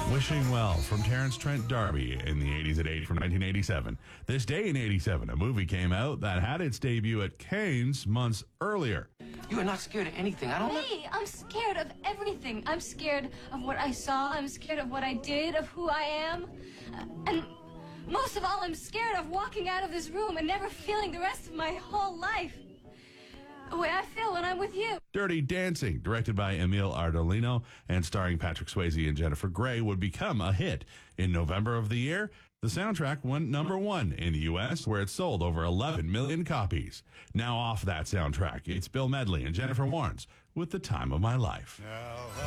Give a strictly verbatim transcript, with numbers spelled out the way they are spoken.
Wishing Well from Terrence Trent D'Arby in the eighties at eight from nineteen eighty-seven. This day in eighty-seven, a movie came out that had its debut at Cannes months earlier. You are not scared of anything. I don't know. Me, I'm scared of everything. I'm scared of what I saw. I'm scared of what I did, of who I am. Uh, and most of all, I'm scared of walking out of this room and never feeling the rest of my whole life the way I feel when I'm with you. Dirty Dancing, directed by Emile Ardolino and starring Patrick Swayze and Jennifer Grey, would become a hit. In November of the year, the soundtrack went number one in the U S, where it sold over eleven million copies. Now off that soundtrack, it's Bill Medley and Jennifer Warnes with The Time of My Life. Now